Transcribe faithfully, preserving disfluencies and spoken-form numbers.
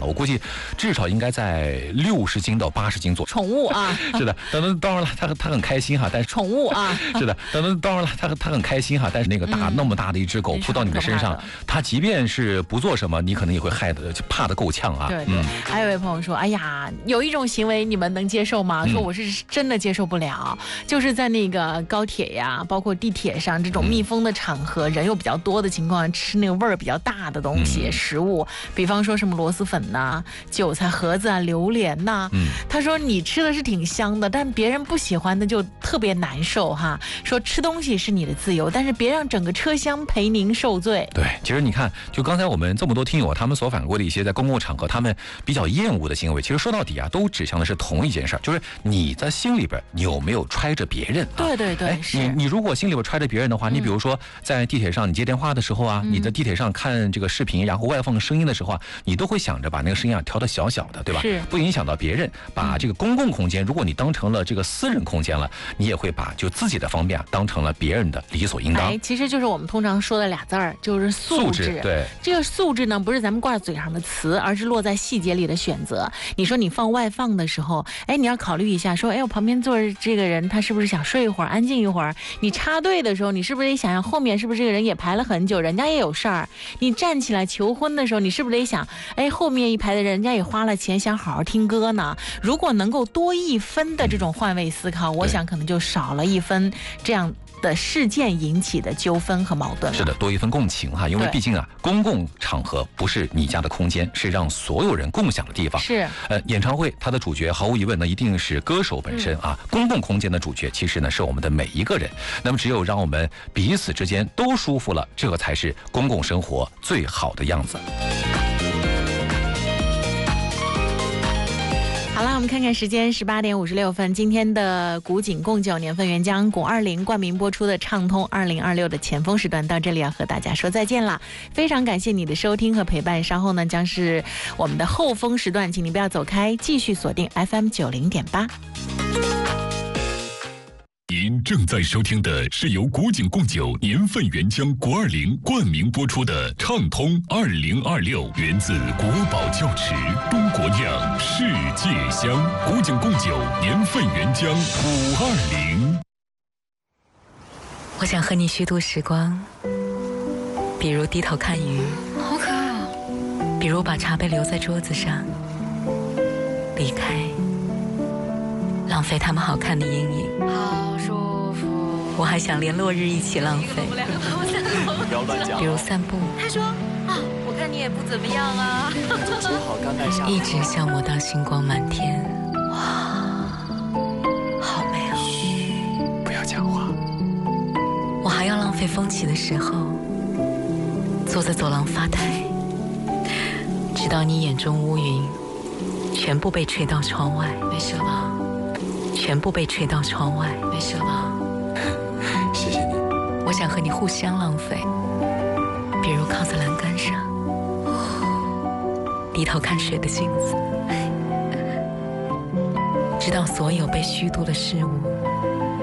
了，我估计至少应该在六十斤到八十斤左右。 宠物啊， 是的，当然当然了，他他很开心哈，但是宠物啊， 是的，当然当然了，他他很开心哈，但是那个大、嗯、那么大的一只狗扑到你的身上，它即便是不做什么，你可能也会害得怕得够呛啊。 对对、嗯。还有一位朋友说，哎呀，有一种行为你们能接受吗？嗯、说我是真的接受不了，就是在那个高铁呀，包括地铁上这种密封的场合，嗯、人又比较多的情况，吃那个味儿比较大的东西、嗯、食物，比方说什么螺蛳粉呐、韭菜盒子啊、榴莲呐、嗯，他说你吃的是挺香的，但别人不喜欢的就特别难受哈。说吃东西是你的自由，但是别让整个车厢陪您受罪。 对，其实你看，就刚才我们这么多听友他们所反馈的一些在公共场合他们比较厌恶的行为，其实说到底啊，都指向的是同一件事，就是你在心里边你有没有揣着别人、啊？ 对对对， 你你如果心里边揣着别人的话，你比如说在地铁上你接电话的时候啊，嗯、你在地铁上看这个视频，然后外放声音的时候啊，你都会想着把那个声音啊调得小小的，对吧？ 是， 不影响到别人。把这个公共空间，如果你当成了这个私人空间了，你也会把就自己的方便啊当成了别人的理所应当。 哎，其实就是我们通常说的俩字儿，就是素质。 素质对， 这个素质呢，不是咱们挂嘴上的词，而是落在细节里的选择。你说你放外放的时候，哎，你要考虑一下，说，哎，我旁边坐着这个人，他是不是想睡一会儿，安静一会儿？你插队的时候，你是不是得想想后面是不是这个人也排了很久，人家也有事儿？你站起来求婚的时候，你是不是得想，哎，后面一排的人家也花了钱，想好好听歌呢？如果能够多一分的这种换位思考，我想可能就少了一分这样的事件引起的纠纷和矛盾了。 是的，多一分共情哈，因为毕竟啊，公共场合不是你家的空间，是让所有人共享的地方。 是， 呃，演唱会它的主角毫无疑问呢，一定是歌手本身啊。嗯、公共空间的主角其实呢是我们的每一个人。那么只有让我们彼此之间都舒服了，这个才是公共生活最好的样子。 好了，我们看看时间，十八点五十六分。今天的古井贡酒年份原浆古二零冠名播出的畅通二零二六的前锋时段到这里要和大家说再见了，非常感谢你的收听和陪伴。稍后呢将是我们的后锋时段，请你不要走开，继续锁定 F M 九零点八。 您正在收听的是由古井贡酒年份原浆古二零冠名播出的畅通二零二六，源自国宝窖池，中国酿，世界香。古井贡酒年份原浆古二零。 我想和你虚度时光，比如低头看鱼， 好可爱哦。 比如把茶杯留在桌子上，离开，浪费他们好看的阴影。 好舒服。 我还想连落日一起浪费， 不要乱讲。 比如散步。 他说啊，我看你也不怎么样啊。 煮好干带下。 一直消磨到星光满天。哇，好美哦。 嘘，不要讲话。 我还要浪费风起的时候，坐在走廊发呆，直到你眼中乌云全部被吹到窗外。 没事了吧？ 全部被吹到窗外。 没事了吧？ 谢谢你。 我想和你互相浪费，比如靠在栏杆上，低头看水的镜子，直到所有被虚度的事物